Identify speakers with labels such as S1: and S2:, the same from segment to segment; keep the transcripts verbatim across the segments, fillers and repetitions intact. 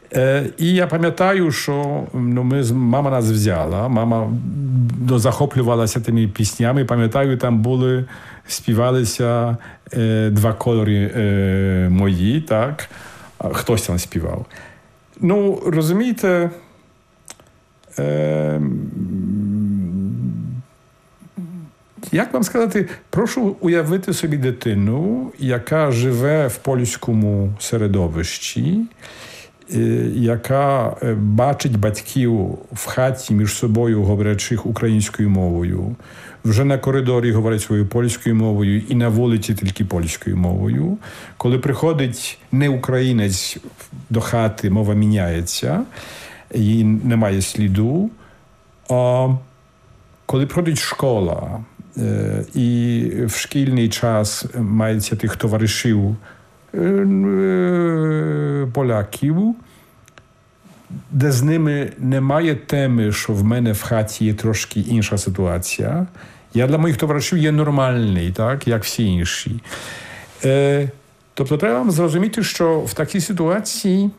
S1: І я пам'ятаю, що ну, ми, мама нас взяла, мама ну, захоплювалася тими піснями. Пам'ятаю, там були, співалися е, два кольори е, мої, так? Хтось там співав. Ну, розумієте, е, як вам сказати, прошу уявити собі дитину, яка живе в польському середовищі, яка бачить батьків в хаті між собою говорячих українською мовою, вже на коридорі говорять своєю польською мовою і на вулиці тільки польською мовою. Коли приходить не українець до хати, мова міняється, і немає сліду. А коли приходить школа, і в шкільний час мається тих товаришів поляків, де з ними немає теми, що в мене в хаті є трошки інша ситуація. Я для моїх товаришів є нормальний, так, як всі інші. Е, тобто треба вам зрозуміти, що в такій ситуації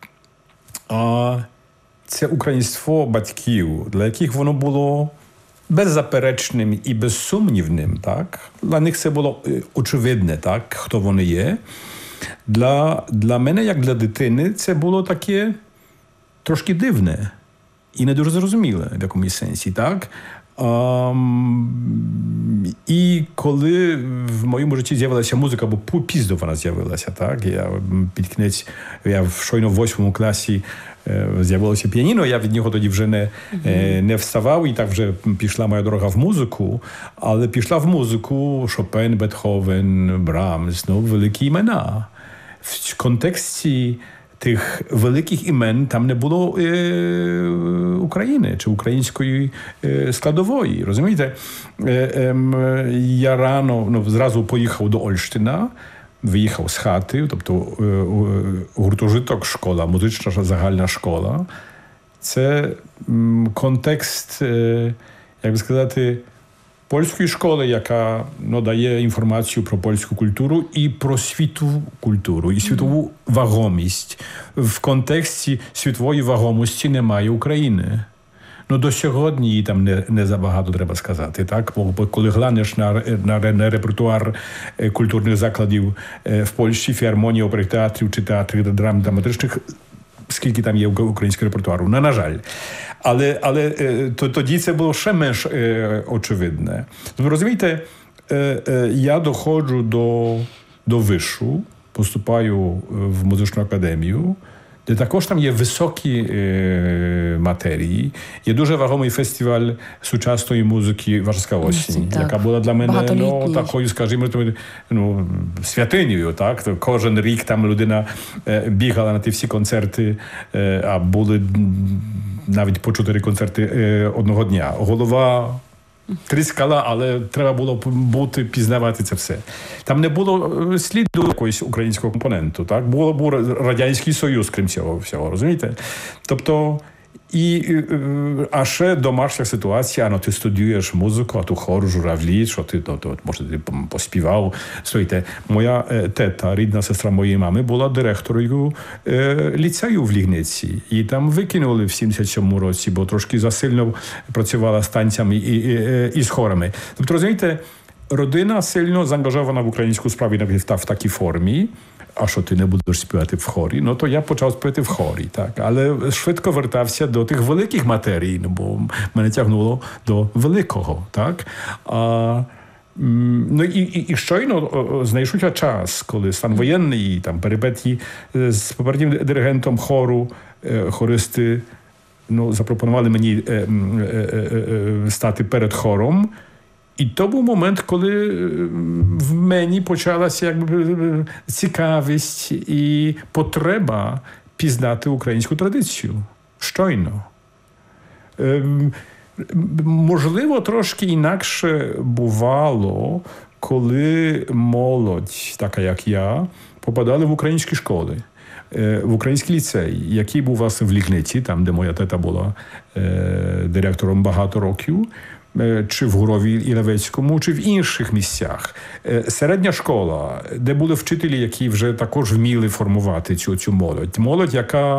S1: а, це українство батьків, для яких воно було беззаперечним і безсумнівним, так? Для них це було очевидне, так, хто вони є. Для, для мене, як для дитини, це було таке трошки дивне і не дуже зрозуміле в якомусь сенсі, так? Um, і коли в моєму житті з'явилася музика, бо пізно вона з'явилася, так? Я під кінець, я в щойно в восьмому класі е, з'явилося піаніно, я від нього тоді вже не, е, не вставав, і так вже пішла моя дорога в музику, але пішла в музику Шопен, Бетховен, Брамс, ну, великі імена. В контексті тих великих імен там не було е, України чи української е, складової, розумієте? Е, е, я рано, ну, зразу поїхав до Ольштина, виїхав з хати, тобто е, гуртожиток школа, музична загальна школа. Це м, контекст, е, як би сказати, польської школи, яка ну, дає інформацію про польську культуру і про світову культуру, і світову вагомість. В контексті світової вагомості немає України. Ну, до сьогодні її там не, не забагато треба сказати, так? Бо, бо коли глянеш на, на, на репертуар культурних закладів в Польщі, філармонії, оперних театрів чи театрів драм драматичних, скільки там є українського репертуару. На, на жаль. Але, але то, тоді це було ще менш е, очевидне. Ви розумієте, е, е, я доходжу до, до вишу, поступаю в музичну академію, де також там є високі е, матерії. Є дуже вагомий фестиваль сучасної музики «Варшавська осінь», так, яка була для мене ну, такою, скажімо, ну, святинею. Так? Кожен рік там людина е, бігала на ті всі концерти, е, а були навіть по чотири концерти е, одного дня. Голова тріскала, але треба було бути, пізнавати це все. Там не було сліду якогось українського компоненту, так? Було, був Радянський Союз, крім цього всього, розумієте? Тобто, і, а ще домашня ситуація, ну, ти студіюєш музику, а tu хор, журавлі, що ти, ну, то, може, ти поспівав. Слухайте, моя тета, рідна сестра моєї мами, була директорою е, ліцею в Лігниці. І там викинули в сімдесят сьомому році, бо трошки засильно працювала з танцями і, і, і, і з хорами. Тобто, розумієте, родина сильно заангажована в українську справу в, в такій формі. А що ти не будеш співати в хорі? Ну, то я почав співати в хорі, так. Але швидко вертався до тих великих матерій, ну, бо мене тягнуло до великого, так. А, ну, і, і, і щойно знайшовся час, коли стан воєнний, там, перипетії з попереднім диригентом хору, хористи, ну, запропонували мені е, е, е, е, стати перед хором. І то був момент, коли в мені почалася якби цікавість і потреба пізнати українську традицію. Щойно. Ем, можливо, трошки інакше бувало, коли молодь, така як я, попадали в українські школи. В український ліцей, який був, власне, в Лігниці, там, де моя тета була е, директором багато років, чи в Гурові Ілевецькому, чи в інших місцях. Середня школа, де були вчителі, які вже також вміли формувати цю, цю молодь. Молодь, яка